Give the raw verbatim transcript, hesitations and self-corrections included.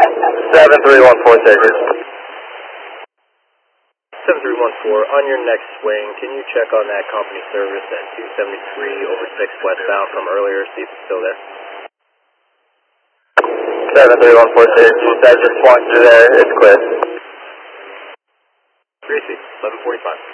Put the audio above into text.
seven three one four Sirius. seven three one four, on your next swing, can you check on that company service at two seventy-three over six westbound from earlier, see if it's still there? seven three one four Sirius, I just swung through there, it's clear. Greasy, eleven forty-five.